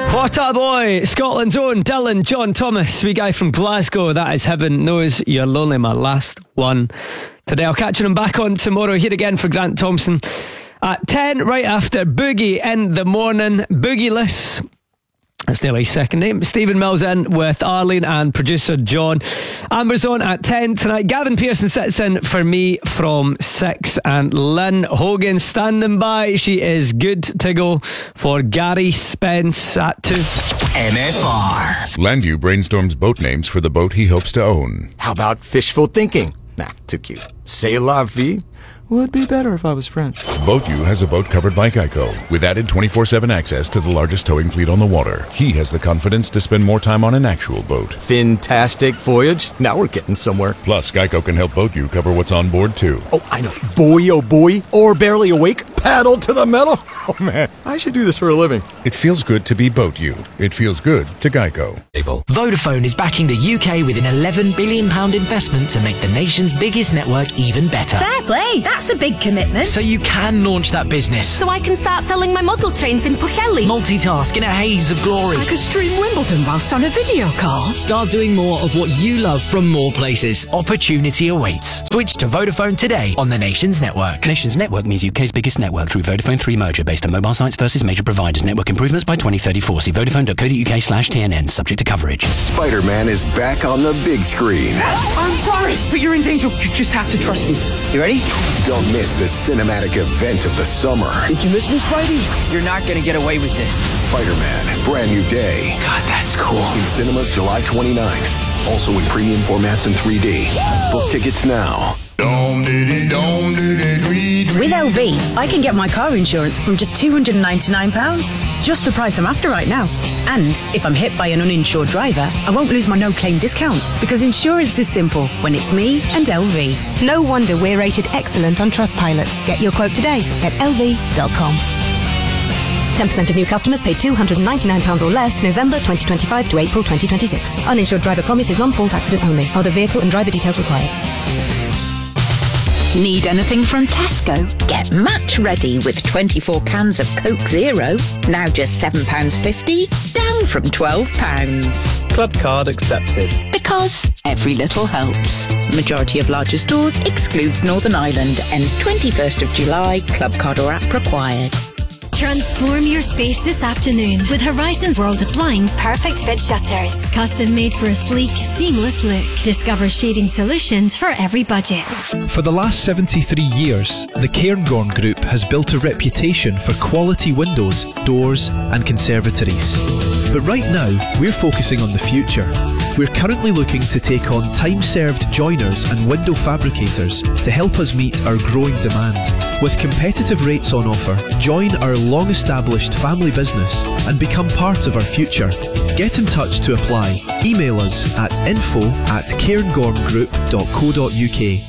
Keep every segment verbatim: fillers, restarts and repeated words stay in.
What a boy, Scotland's own Dylan John Thomas, wee guy from Glasgow. That is Heaven Knows You're Lonely, my last one today. I'll catch him back on tomorrow. Here again for Grant Thompson at ten, right after Boogie in the morning. Boogieless, that's nearly his second name. Stephen Mills in with Arlene and producer John. Amber's on at ten tonight. Gavin Pearson sits in for me from six. And Lynn Hogan standing by. She is good to go for Gary Spence at two. M F R. Landu brainstorms boat names for the boat he hopes to own. How about fishful thinking? Nah, too cute. C'est la vie. Would be better if I was French. BoatU has a boat covered by Geico with added twenty-four seven access to the largest towing fleet on the water. He has the confidence to spend more time on an actual boat. Fantastic voyage. Now we're getting somewhere. Plus, Geico can help BoatU cover what's on board too. Oh, I know. Boy, oh boy. Or barely awake. Paddle to the metal. Oh man, I should do this for a living. It feels good to be BoatU. It feels good to Geico. Vodafone is backing the U K with an eleven billion pounds investment to make the nation's biggest network even better. Fair play. That's a big commitment. So you can launch that business. So I can start selling my model trains in Pwllheli. Multitask in a haze of glory. I could stream Wimbledon whilst on a video call. Start doing more of what you love from more places. Opportunity awaits. Switch to Vodafone today on the Nations Network. Nations Network means U K's biggest network through Vodafone three merger based on mobile sites versus major providers. Network improvements by twenty thirty-four. See vodafone.co.uk slash TNN. Subject to coverage. Spider-Man is back on the big screen. I'm sorry, but you're in danger. You just have to trust me. You ready? Don't miss the cinematic event of the summer. Did you miss me, Spidey? You're not gonna get away with this. Spider-Man, Brand New Day. God, that's cool. In cinemas July twenty-ninth. Also in premium formats in three D. Book tickets now. With L V, I can get my car insurance from just two hundred ninety-nine pounds. Just the price I'm after right now. And if I'm hit by an uninsured driver, I won't lose my no-claim discount, because insurance is simple when it's me and L V. No wonder we're rated excellent on Trustpilot. Get your quote today at L V dot com. ten percent of new customers pay two hundred ninety-nine pounds or less November twenty twenty-five to April twenty twenty-six. Uninsured driver promise is non-fault accident only. Other vehicle and driver details required. Need anything from Tesco? Get match ready with twenty-four cans of Coke Zero. Now just seven pounds fifty, down from twelve pounds. Club card accepted. Because every little helps. Majority of larger stores excludes Northern Ireland. Ends twenty-first of July. Club card or app required. Transform your space this afternoon with Horizons World of Blinds Perfect Fit Shutters. Custom made for a sleek, seamless look. Discover shading solutions for every budget. For the last seventy-three years, the Cairngorm Group has built a reputation for quality windows, doors and conservatories. But right now, we're focusing on the future. We're currently looking to take on time-served joiners and window fabricators to help us meet our growing demand. With competitive rates on offer, join our long-established family business and become part of our future. Get in touch to apply. Email us at info at cairngormgroup dot co dot uk.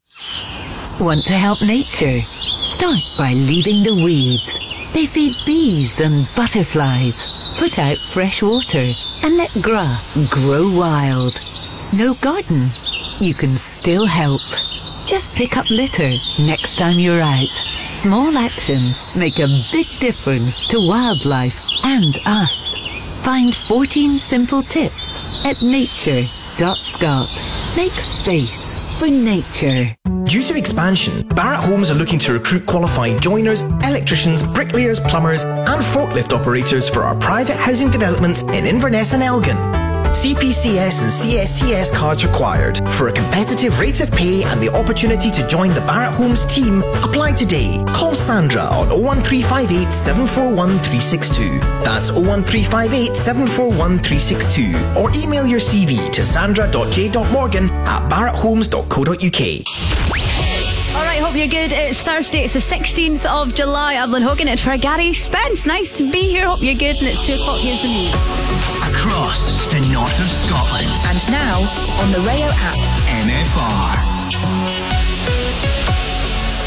Want to help nature? Start by leaving the weeds. They feed bees and butterflies. Put out fresh water and let grass grow wild. No garden? You can still help. Just pick up litter next time you're out. Small actions make a big difference to wildlife and us. Find fourteen simple tips at nature dot scot. Make space for nature. Due to expansion, Barratt Homes are looking to recruit qualified joiners, electricians, bricklayers, plumbers and forklift operators for our private housing developments in Inverness and Elgin. C P C S and C S C S cards required. For a competitive rate of pay and the opportunity to join the Barratt Homes team, apply today. Call Sandra on oh one three five eight, seven four one, three six two. That's oh one three five eight, seven four one, three six two. Or email your C V to sandra dot j dot morgan at barratt homes dot co dot uk. Alright, hope you're good. It's Thursday, it's the sixteenth of July. I'm Lynn Hogan, it's for Gary Spence. Nice to be here, hope you're good, and it's two o'clock, here's the news. Across the north of Scotland. And now, on the Rayo app. M F R.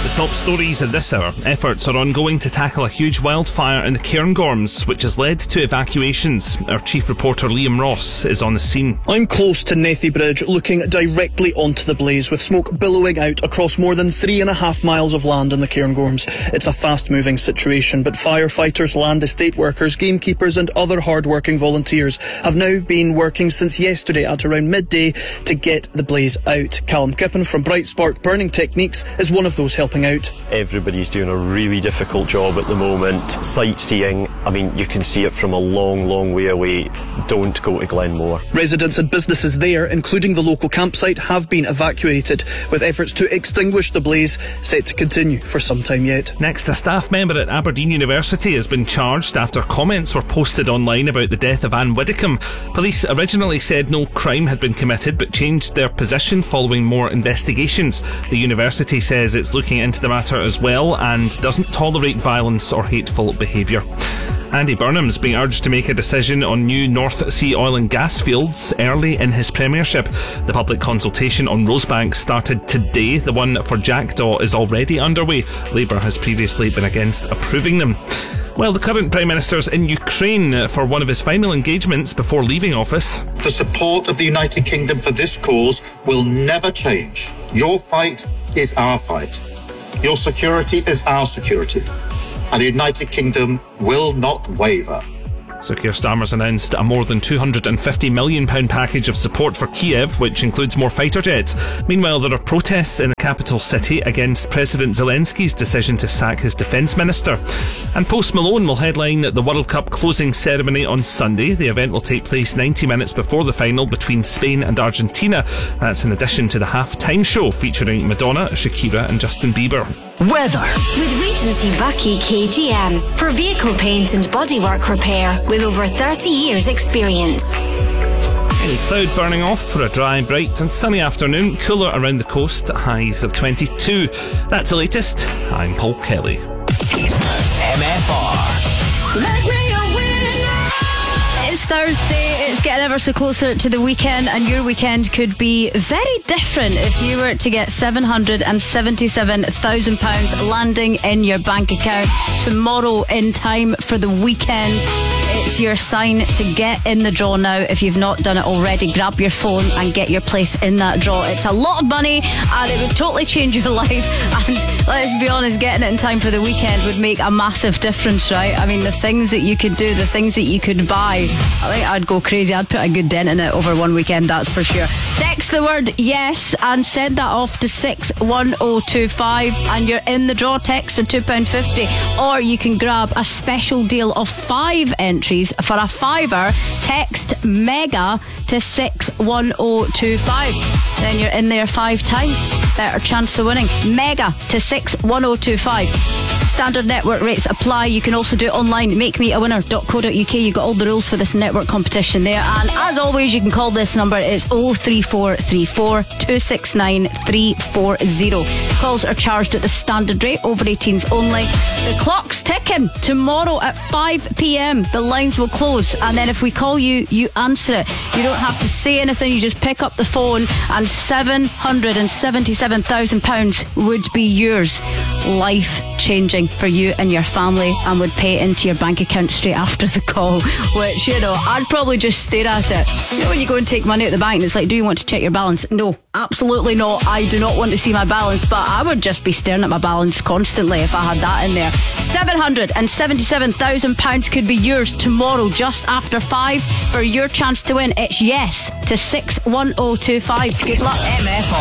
The top stories in this hour. Efforts are ongoing to tackle a huge wildfire in the Cairngorms, which has led to evacuations. Our chief reporter Liam Ross is on the scene. I'm close to Nethy Bridge, looking directly onto the blaze, with smoke billowing out across more than three and a half miles of land in the Cairngorms. It's a fast-moving situation, but firefighters, land estate workers, gamekeepers and other hard-working volunteers have now been working since yesterday at around midday to get the blaze out. Callum Kippen from Bright Spark Burning Techniques is one of those helping out. Everybody's doing a really difficult job at the moment. Sightseeing, I mean, you can see it from a long, long way away. Don't go to Glenmore. Residents and businesses there, including the local campsite, have been evacuated, with efforts to extinguish the blaze set to continue for some time yet. Next, a staff member at Aberdeen University has been charged after comments were posted online about the death of Anne Widdecombe. Police originally said no crime had been committed, but changed their position following more investigations. The university says it's looking into the matter as well and doesn't tolerate violence or hateful behaviour. Andy Burnham's being urged to make a decision on new North Sea oil and gas fields early in his premiership. The public consultation on Rosebank started today. The one for Jackdaw is already underway. Labour has previously been against approving them. Well, the current Prime Minister's in Ukraine for one of his final engagements before leaving office. The support of the United Kingdom for this cause will never change. Your fight is our fight. Your security is our security. And the United Kingdom will not waver. So Keir Starmer's announced a more than two hundred fifty million pounds package of support for Kiev, which includes more fighter jets. Meanwhile, there are protests in the capital city against President Zelensky's decision to sack his defence minister. And Post Malone will headline the World Cup closing ceremony on Sunday. The event will take place ninety minutes before the final between Spain and Argentina. That's in addition to the half-time show featuring Madonna, Shakira and Justin Bieber. Weather. With Regency Bucky K G M for vehicle paint and bodywork repair with over thirty years experience. Any cloud burning off for a dry, bright and sunny afternoon. Cooler around the coast, highs of twenty-two. That's the latest. I'm Paul Kelly. M F R. Make me a winner. It's Thursday, it's getting ever so closer to the weekend, and your weekend could be very different if you were to get seven hundred seventy-seven thousand pounds landing in your bank account tomorrow in time for the weekend. It's your sign to get in the draw now. If you've not done it already, grab your phone and get your place in that draw. It's a lot of money and it would totally change your life, and let's be honest, getting it in time for the weekend would make a massive difference, right? I mean, the things that you could do, the things that you could buy, I think I'd go crazy. I'd put a good dent in it over one weekend, that's for sure. Text the word yes and send that off to six one oh two five and you're in the draw. Text for two pounds fifty, or you can grab a special deal of five entries for a fiver. Text MEGA to six one oh two five, then you're in there five times, better chance of winning. MEGA to six one oh two five. Standard network rates apply. You can also do it online, make me a winner dot co dot uk. You've got all the rules for this network competition there, and as always you can call this number. It's oh three four three four two six nine three four oh. Calls are charged at the standard rate, over eighteens only. The clock's ticking. Tomorrow at five p.m. the lines will close, and then if we call you, you answer it. You don't have to say anything, you just pick up the phone, and seven hundred seventy-seven thousand pounds would be yours. Life changing for you and your family, and would pay into your bank account straight after the call, which, you know, I'd probably just stare at it. You know, when you go and take money at the bank and it's like, do you want to check your balance? No, absolutely not. I do not want to see my balance, but I would just be staring at my balance constantly if I had that in there. seven hundred seventy-seven thousand pounds could be yours tomorrow just after five. For your chance to win, it's yes to six one oh two five. Good luck. M F